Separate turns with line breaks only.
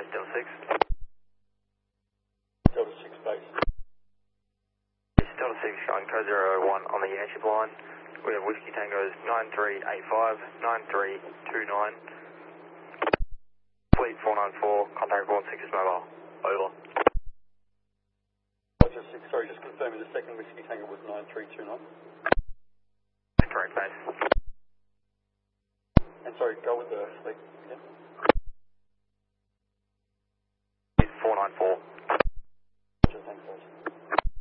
base Delta 6.
Delta 6 base.
Yes, Delta 6 showing code 001 on the airship line. We have Whiskey Tango's 9385, 9329. Fleet 494, contact Bourne 6 mobile. Over.
Roger 6, sorry, just confirming the second Whiskey Tango was 9329.
Correct base.
And sorry, go with the fleet again.